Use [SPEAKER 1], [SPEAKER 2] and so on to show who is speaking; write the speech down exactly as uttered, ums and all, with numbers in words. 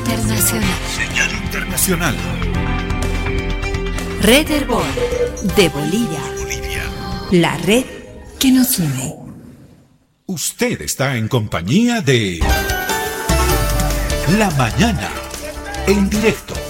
[SPEAKER 1] internacional.
[SPEAKER 2] Señal internacional.
[SPEAKER 1] Red Herbol de Bolivia.
[SPEAKER 2] Bolivia.
[SPEAKER 1] La red que nos une.
[SPEAKER 2] Usted está en compañía de La Mañana, en directo.